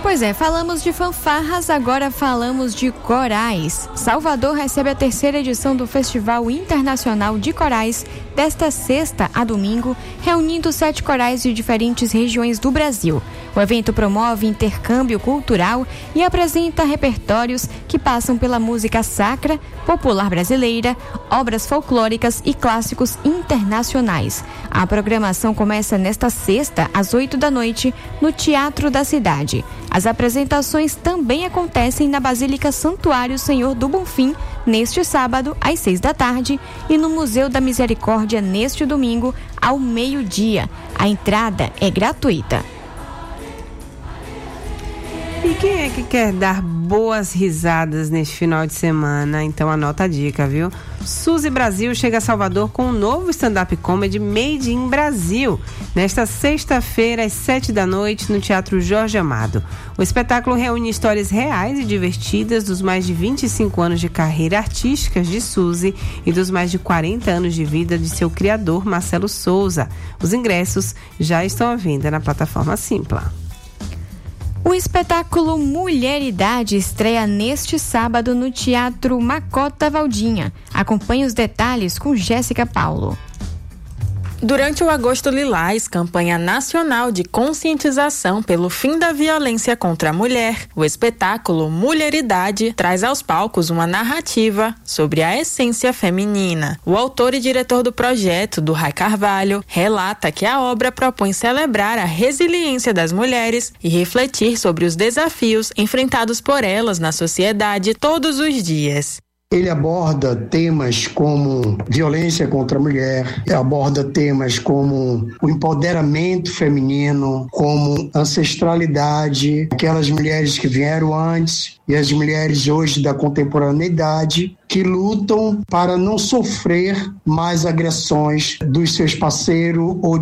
Pois é, falamos de fanfarras, agora falamos de corais. Salvador recebe a 3ª edição do Festival Internacional de Corais, desta sexta a domingo, reunindo 7 corais de diferentes regiões do Brasil. O evento promove intercâmbio cultural e apresenta repertórios que passam pela música sacra, popular brasileira, obras folclóricas e clássicos internacionais. A programação começa nesta sexta, às 20h, no Teatro da Cidade. As apresentações também acontecem na Basílica Santuário Senhor do Bonfim, neste sábado, às 18h, e no Museu da Misericórdia, neste domingo, ao meio-dia. A entrada é gratuita. E quem é que quer dar boas risadas neste final de semana? Então anota a dica, viu? Suzy Brasil chega a Salvador com um novo stand-up comedy Made in Brasil, nesta sexta-feira às 19h, no Teatro Jorge Amado. O espetáculo reúne histórias reais e divertidas dos mais de 25 anos de carreira artística de Suzy e dos mais de 40 anos de vida de seu criador, Marcelo Souza. Os ingressos já estão à venda na plataforma Simpla. O espetáculo Mulheridade estreia neste sábado no Teatro Macota Valdinha. Acompanhe os detalhes com Jéssica Paulo. Durante o Agosto Lilás, campanha nacional de conscientização pelo fim da violência contra a mulher, o espetáculo Mulheridade traz aos palcos uma narrativa sobre a essência feminina. O autor e diretor do projeto, Durray Carvalho, relata que a obra propõe celebrar a resiliência das mulheres e refletir sobre os desafios enfrentados por elas na sociedade todos os dias. Ele aborda temas como violência contra a mulher, aborda temas como o empoderamento feminino, como ancestralidade, aquelas mulheres que vieram antes e as mulheres hoje da contemporaneidade que lutam para não sofrer mais agressões dos seus parceiros ou